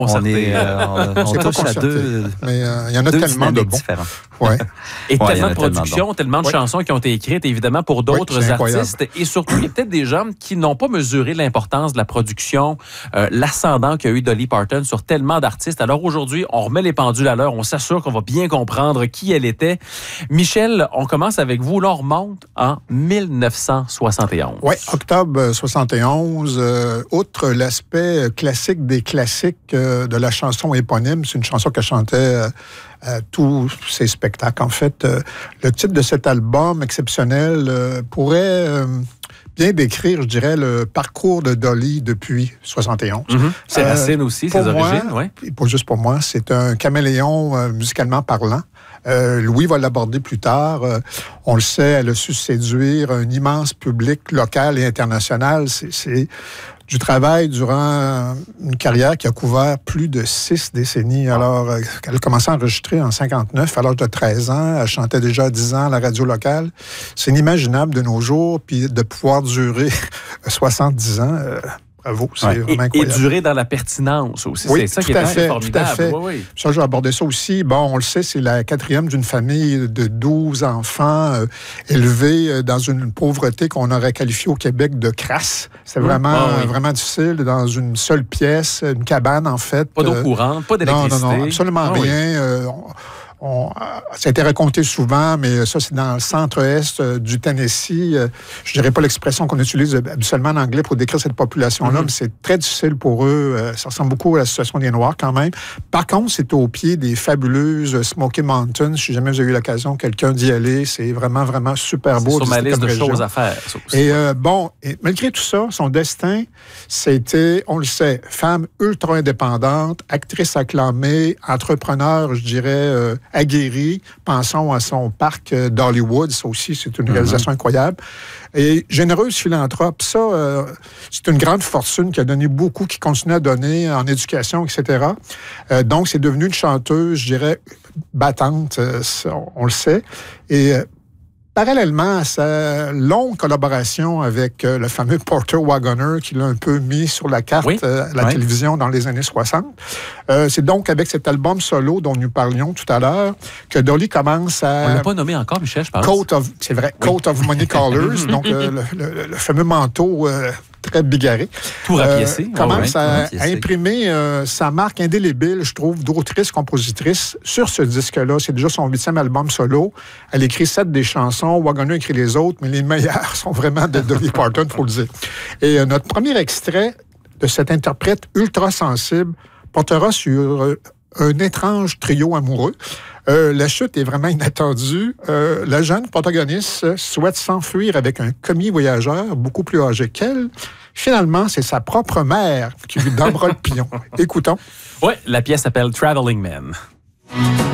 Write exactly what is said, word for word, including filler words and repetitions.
On, on est, euh, on, on touche à deux. Mais il euh, y en a tellement de bons. Différents. Ouais. Et ouais, tellement de productions, tellement de ouais. chansons qui ont été écrites, évidemment, pour d'autres oui, artistes. Et surtout, il y a peut-être des gens qui n'ont pas mesuré l'importance de la production, euh, l'ascendant qu'a eu Dolly Parton sur tellement d'artistes. Alors aujourd'hui, on remet les pendules à l'heure. On s'assure qu'on va bien comprendre qui elle était. Michel, on commence avec vous. Là, on remonte en dix-neuf cent soixante et onze. Oui, octobre soixante et onze. Euh, outre l'aspect classique des classiques euh, de la chanson éponyme, c'est une chanson qu'elle chantait euh, à tous ses spectacles. En fait, euh, le titre de cet album exceptionnel euh, pourrait euh, bien décrire, je dirais, le parcours de Dolly depuis soixante et onze. Mm-hmm. C'est euh, racines aussi, ses origines. Ouais. Et pas juste pour moi, c'est un caméléon euh, musicalement parlant. Euh, Louis va l'aborder plus tard. Euh, on le sait, elle a su séduire un immense public local et international. C'est, c'est du travail durant une carrière qui a couvert plus de six décennies. Alors, euh, elle a commencé à enregistrer en cinquante-neuf, à l'âge de treize ans. Elle chantait déjà à dix ans à la radio locale. C'est inimaginable de nos jours, puis de pouvoir durer soixante-dix ans. Euh, Bravo, c'est ouais. vraiment et, incroyable. Et durer dans la pertinence aussi. Oui, c'est ça tout qui est à fait, formidable. tout à fait. Oui, oui. Ça, je vais aborder ça aussi. Bon, on le sait, c'est la quatrième d'une famille de douze enfants euh, élevés dans une pauvreté qu'on aurait qualifiée au Québec de crasse. C'est mmh. vraiment, oh, oui. vraiment difficile, dans une seule pièce, une cabane, en fait. Pas d'eau courante, pas d'électricité. Non, non, non, absolument oh, rien. Oui. Euh, on, On, ça a été raconté souvent, mais ça, c'est dans le centre-est euh, du Tennessee. Euh, je dirais pas l'expression qu'on utilise habituellement en anglais pour décrire cette population-là, mm-hmm. mais c'est très difficile pour eux. Euh, ça ressemble beaucoup à la situation des Noirs, quand même. Par contre, c'est au pied des fabuleuses Smoky Mountains. Si jamais vous avez eu l'occasion, quelqu'un d'y aller, c'est vraiment, vraiment super c'est beau. C'est sur ma liste de région. choses à faire. Ça aussi. Et euh, bon, et malgré tout ça, son destin, c'était, on le sait, femme ultra indépendante, actrice acclamée, entrepreneur, je dirais, euh, aguerri. Pensons à son parc d'Hollywood. Ça aussi, c'est une réalisation mm-hmm. incroyable. Et généreuse philanthrope. Ça, euh, c'est une grande fortune qui a donné beaucoup, qui continue à donner en éducation, et cetera. Euh, donc, c'est devenu une chanteuse, je dirais, battante. Euh, on, on le sait. Et euh, parallèlement à sa longue collaboration avec euh, le fameux Porter Wagoner, qui l'a un peu mis sur la carte oui, euh, à la oui. télévision dans les années soixante. Euh, c'est donc avec cet album solo dont nous parlions tout à l'heure que Dolly commence à... On ne l'a pas nommé encore, Michel, je pense. Coat of, c'est vrai, oui. Coat of Money Colors, donc euh, le, le, le fameux manteau... Euh, très bigarré. Tout rapiécé. Euh, commence oh, à, à imprimer euh, sa marque indélébile, je trouve, d'autrice-compositrice sur ce disque-là. C'est déjà son huitième album solo. Elle écrit sept des chansons. Wagoner écrit les autres, mais les meilleures sont vraiment de Dolly Parton, il faut le dire. Et euh, notre premier extrait de cette interprète ultra sensible portera sur euh, un étrange trio amoureux. Euh, la chute est vraiment inattendue. Euh, la jeune protagoniste souhaite s'enfuir avec un commis voyageur beaucoup plus âgé qu'elle. Finalement, c'est sa propre mère qui lui donnera le pion. Écoutons. Oui, la pièce s'appelle Traveling Man.